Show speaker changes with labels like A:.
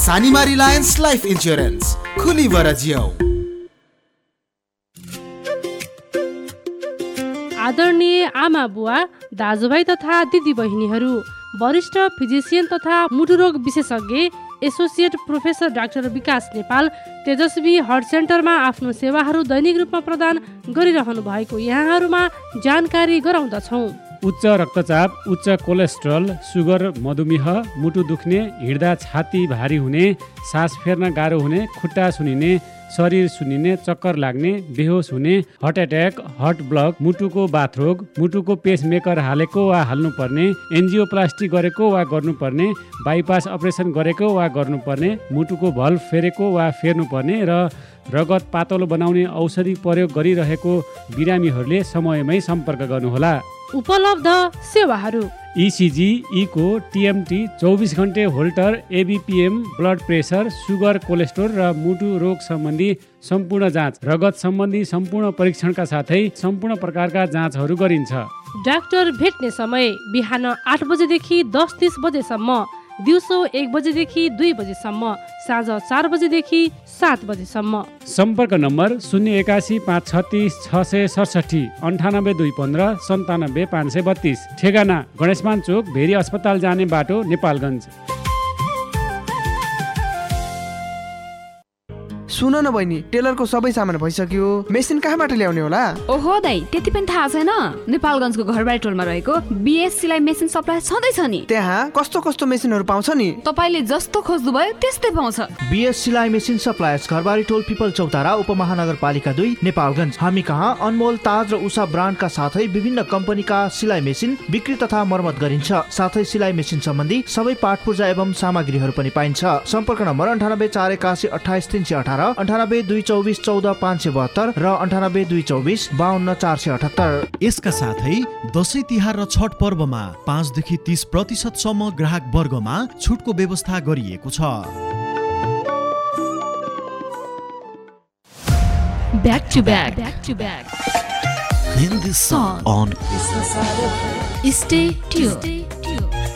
A: सानीमा Reliance life insurance खुली बरजियौ।
B: आदरणीय आमा बुवा, दाजुभाइ तथा दिदी बहिनीहरू, वरिष्ठ फिजिसियन तथा मुटुरोग विशेषज्ञ एसोसिएट प्रोफेसर डाक्टर विकास नेपाल तेजस्वी हार्ट सेन्टरमा आफ्नो सेवाहरू दैनिक रूपमा प्रदान गरिरहनु भएको यहाँहरूमा जानकारी गराउँदछौँ।
C: उच्च रक्तचाप, उच्च कोलेस्ट्रल, सुगर, मधुमेह, मुटु दुख्ने, हिँड्दा छाती भारी हुने, सास फेर्न गाह्रो हुने, खुट्टा सुनिने, शरीर सुनिने, चक्कर लाग्ने, बेहोस हुने, हार्ट एट्याक, हार्ट ब्लक, मुटुको बाथरोग, मुटुको पेसमेकर हालेको वा हाल्नुपर्ने, एन्जियोप्लास्टी गरेको वा गर्नुपर्ने, बाइपास अपरेसन गरेको वा गर्नुपर्ने, मुटुको भल्भ फेरेको वा फेर्नुपर्ने र रगत पातलो बनाउने औषधि प्रयोग गरिरहेको बिरामीहरूले समयमै सम्पर्क गर्नुहोला।
B: उपलब्ध सेवाहरू:
C: इसिजी, इको, टिएमटी, 24 घण्टे Holter, एबिपिएम, blood pressure, sugar, cholesterol र मुटु रोग सम्बन्धी सम्पूर्ण जाँच, रगत सम्बन्धी सम्पूर्ण परीक्षणका साथै सम्पूर्ण प्रकारका जाँचहरू गरिन्छ।
B: डाक्टर भेट्ने समय बिहान 8 बजेदेखि 10:30 बजेसम्म, दिउँसो 1 बजेदेखि 2 बजेसम्म, साँझ 4 बजेदेखि 7 बजेसम्म।
C: सम्पर्क नम्बर 081 536 667, 98 215 97 532। ठेगाना गणेशमान चोक, भेरी अस्पताल जाने बाटो, नेपालगञ्ज।
D: सुन न बहिनी, टेलरको सबै सामान भइसक्यो, मेसिन कहाँबाट ल्याउने होला?
E: ओहो दाइ, त्यति पनि थाहा छैन? नेपालगञ्जको घरबारी टोलमा रहेको बीएस सिलाइ मेसिन सप्लाई छँदैछ नि।
D: त्यहाँ कस्तो कस्तो मेसिनहरू पाउँछ नि?
E: तपाईले जस्तो खोज्नु भयो त्यस्तै पाउँछ।
F: बीएस सिलाइ मेसिन सप्लायर्स, घरबारी टोल, पिपल चौतारा, उपमहानगरपालिका 2, नेपालगञ्ज। हामी कहाँ अनमोल, ताज र उषा ब्रान्डका साथै विभिन्न कम्पनीका सिलाइ मेसिन बिक्री तथा मर्मत गरिन्छ। साथै सिलाइ मेसिन सम्बन्धी सबै पाठ पूर्जा एवं सामग्रीहरू पनि पाइन्छ। सम्पर्क नम्बर 98 481 28 318, 98 224 14 572 र 98 224 52 478।
G: यसका साथै दशैं तिहार र छठ पर्वमा 5 देखि 30% सम्म ग्राहक वर्गमा छुटको व्यवस्था गरिएको छ।
H: Back to back.
G: In this song on
H: Stay tuned.